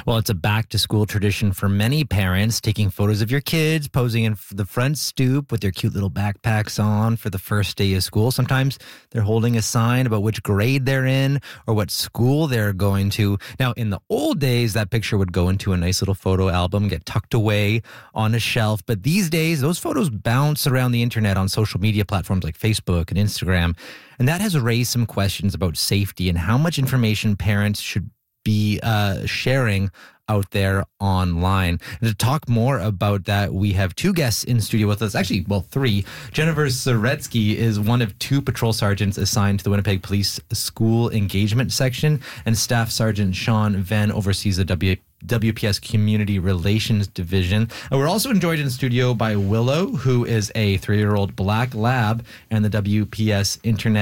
Well, it's a back-to-school tradition for many parents, taking photos of your kids, posing in the front stoop with their cute little backpacks on for the first day of school. Sometimes they're holding a sign about which grade they're in or what school they're going to. Now, in the old days, that picture would go into a nice little photo album, get tucked away on a shelf. But these days, those photos bounce around the internet on social media platforms like Facebook and Instagram. And that has raised some questions about safety and how much information parents should be sharing out there online. And to talk more about that, we have two guests in studio with us. Actually, well, three. Jennifer Saretsky is one of two patrol sergeants assigned to the Winnipeg Police School Engagement Section, and Staff Sergeant Sean Venn oversees the WPS Community Relations Division. And we're also joined in studio by Willow, who is a 3-year-old black lab and the WPS Internet